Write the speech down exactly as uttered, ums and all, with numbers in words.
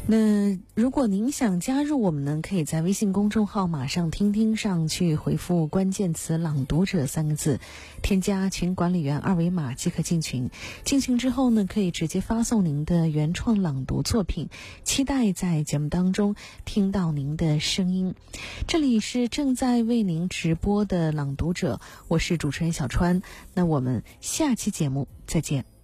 那如果您想加入我们呢，可以在微信公众号马上听听上去回复关键词朗读者三个字，添加群管理员二维码即可进群。进群之后呢，可以直接发送您的原创朗读作品，期待在节目当中听到您的声音。这里是正在为您直播的朗读者，我是主持人小川，那我们下期节目再见。